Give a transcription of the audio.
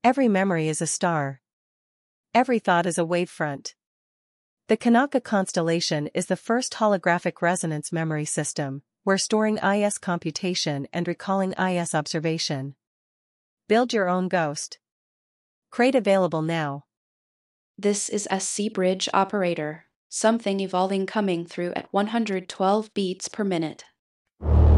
Every memory is a star. Every thought is a wavefront. The Kanaka constellation is the first holographic resonance memory system, where storing IS computation and recalling IS observation. Build your own ghost. Crate available now. This is SC Bridge Operator. Something evolving coming through at 112 beats per minute.